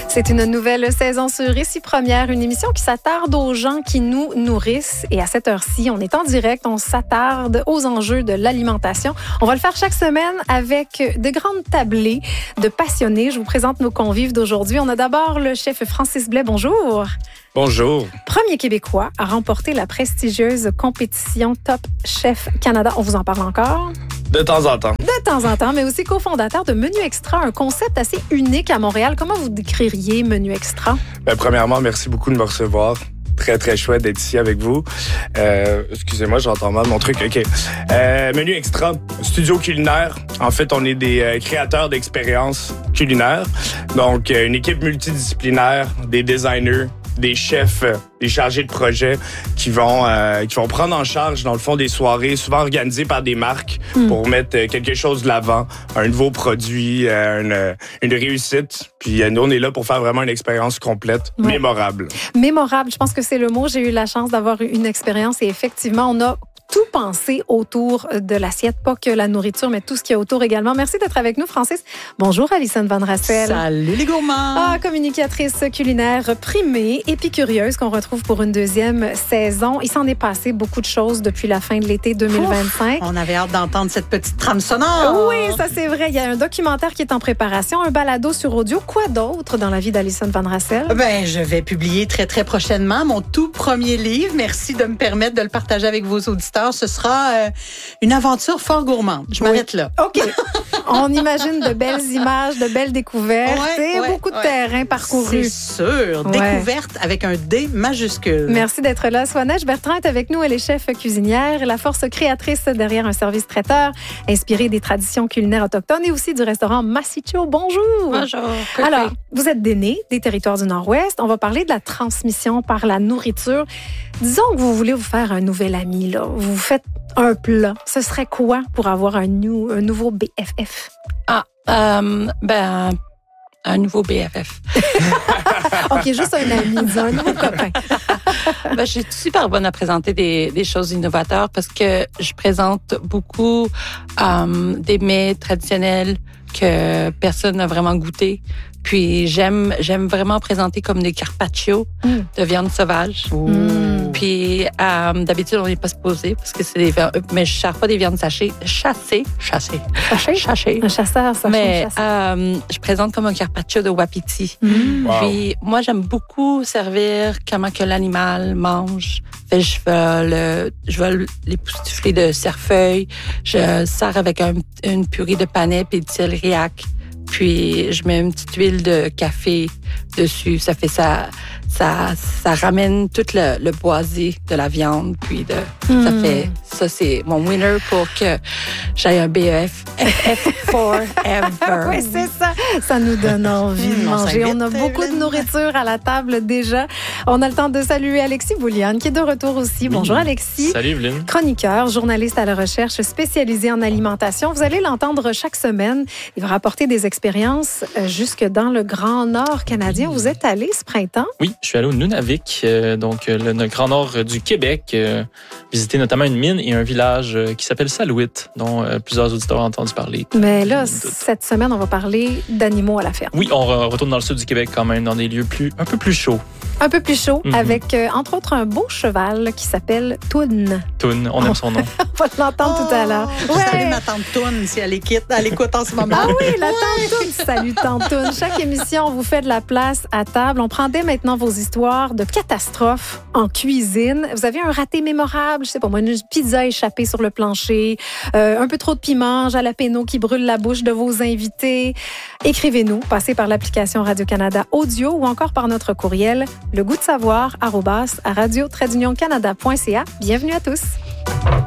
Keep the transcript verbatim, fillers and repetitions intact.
C'est une nouvelle saison sur Ici Première, une émission qui s'attarde aux gens qui nous nourrissent. Et à cette heure-ci, on est en direct, on s'attarde aux enjeux de l'alimentation. On va le faire chaque semaine avec de grandes tablées de passionnés. Je vous présente nos convives d'aujourd'hui. On a d'abord le chef Francis Blais. Bonjour. Bonjour. Premier Québécois à remporter la prestigieuse compétition Top Chef Canada. On vous en parle encore? De temps en temps. De temps en temps, mais aussi cofondateur de Menu Extra, un concept assez unique à Montréal. Comment vous décririez Menu Extra? Ben, premièrement, merci beaucoup de me recevoir. Très, très chouette d'être ici avec vous. Euh, excusez-moi, j'entends mal mon truc. OK. Euh, Menu Extra, studio culinaire. En fait, on est des euh, créateurs d'expériences culinaires. Donc, euh, une équipe multidisciplinaire, des designers, des chefs, des chargés de projet qui vont euh, qui vont prendre en charge, dans le fond, des soirées souvent organisées par des marques mm. pour mettre quelque chose de l'avant, un nouveau produit, euh, une, une réussite. Puis nous, on est là pour faire vraiment une expérience complète, ouais. mémorable. Mémorable, je pense que c'est le mot. J'ai eu la chance d'avoir une expérience et effectivement, on a tout penser autour de l'assiette, pas que la nourriture, mais tout ce qu'il y a autour également. Merci d'être avec nous, Francis. Bonjour, Alison Van Rassel. Salut les gourmands. Ah, communicatrice culinaire primée, épicurieuse, qu'on retrouve pour une deuxième saison. Il s'en est passé beaucoup de choses depuis la fin de l'été deux mille vingt-cinq. Ouf, on avait hâte d'entendre cette petite trame sonore. Oui, ça c'est vrai. Il y a un documentaire qui est en préparation, un balado sur audio. Quoi d'autre dans la vie d'Alison Van Rassel? Ben, je vais publier très, très prochainement mon tout premier livre. Merci de me permettre de le partager avec vos auditeurs. Ce sera euh, une aventure fort gourmande. Je m'arrête oui. là. OK. On imagine de belles images, de belles découvertes ouais, et ouais, beaucoup de ouais. terrain parcouru. C'est sûr. Ouais. Découverte avec un D majuscule. Merci d'être là. Swanesh Bertrand est avec nous. Elle est chef cuisinière, la force créatrice derrière un service traiteur inspiré des traditions culinaires autochtones et aussi du restaurant Massicho. Bonjour. Bonjour. Alors, vous êtes des nés des territoires du Nord-Ouest. On va parler de la transmission par la nourriture. Disons que vous voulez vous faire un nouvel ami, là. Vous faites un plat. Ce serait quoi pour avoir un, nou- un nouveau B F F? Ah, euh, ben, un nouveau B F F. OK, juste un ami, disons, un nouveau copain. Ben, je suis super bonne à présenter des, des choses innovatrices parce que je présente beaucoup euh, des mets traditionnels que personne n'a vraiment goûté. Puis j'aime j'aime vraiment présenter comme des carpaccio mm. de viande sauvage. Mm. Puis euh, d'habitude, on n'est pas supposé parce que c'est des viandes... Mais je ne sers pas des viandes sachées. Chassées. Chassées. Chassées? Chassées. Un chasseur, ça. Mais euh, je présente comme un carpaccio de wapiti. Mm. Wow. Puis moi, j'aime beaucoup servir comment que l'animal mange. Fait, je vais le, je vais l'époustoufler de cerfeuil. Je sers avec un, une purée de panais puis de céleri-ac. Puis je mets une petite huile de café dessus. Ça fait ça, ça, ça ramène tout le, le boisé de la viande. Puis de, mm. ça fait, ça c'est mon winner pour que j'aille un B E F F forever. Oui, c'est ça. Ça nous donne envie de mmh, manger. On, on a beaucoup Evelyne. de nourriture à la table déjà. On a le temps de saluer Alexis Bouliane qui est de retour aussi. Bonjour Alexis. Salut Evelyne. Chroniqueur, journaliste à la recherche, spécialisé en alimentation. Vous allez l'entendre chaque semaine. Il va rapporter des expériences jusque dans le Grand Nord canadien. Vous êtes allé ce printemps? Oui, je suis allé au Nunavik, euh, donc euh, le, le Grand Nord du Québec, euh, visiter notamment une mine et un village euh, qui s'appelle Salouit, dont euh, plusieurs auditeurs ont entendu parler. Mais là, cette semaine, on va parler d'animaux à la ferme. Oui, on re- retourne dans le sud du Québec quand même, dans des lieux plus, un peu plus chauds. Un peu plus chaud, Mm-hmm. avec euh, entre autres un beau cheval qui s'appelle Toun. Toun, on aime son nom. On va l'entendre oh, tout à l'heure. Salut ma tante Toune, si elle écoute, elle écoute en ce moment. Ah oui, la tante Toun. Salut tante Toun. Chaque émission, on vous fait de la place à table. On prend dès maintenant vos histoires de catastrophes en cuisine. Vous avez un raté mémorable, je sais pas moi, une pizza échappée sur le plancher, euh, un peu trop de piment, jalapeno qui brûle la bouche de vos invités. Écrivez-nous, passez par l'application Radio-Canada Audio ou encore par notre courriel le goût de savoir arobase à radio tiret canada point c a. Bienvenue à tous.